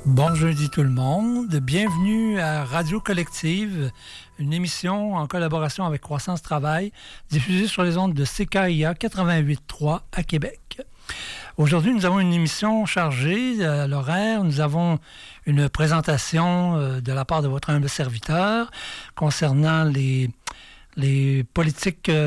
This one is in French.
Bon jeudi tout le monde, bienvenue à Radio Collective, une émission en collaboration avec Croissance Travail, diffusée sur les ondes de CKIA 88.3 à Québec. Aujourd'hui, nous avons une émission chargée à l'horaire. Nous avons une présentation de la part de votre humble serviteur concernant les politiques